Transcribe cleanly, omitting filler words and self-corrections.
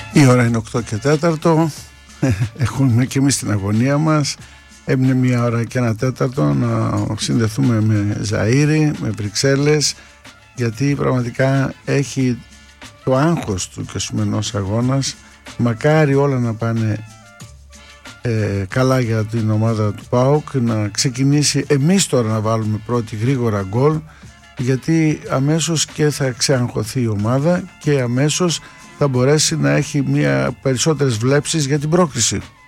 Η ώρα είναι 8 και 4. Έχουμε και εμείς την αγωνία μας. Έμεινε 1 ώρα και 1 τέταρτο να συνδεθούμε με Ζαΐρη, με Βρυξέλλες, γιατί πραγματικά έχει το άγχος του και ο σημερινός αγώνας. Μακάρι όλα να πάνε καλά για την ομάδα του ΠΑΟΚ, να ξεκινήσει εμείς τώρα να βάλουμε πρώτη γρήγορα γκολ, γιατί αμέσως και θα ξεαγχωθεί η ομάδα και αμέσως θα μπορέσει να έχει περισσότερες βλέψεις για την πρόκριση.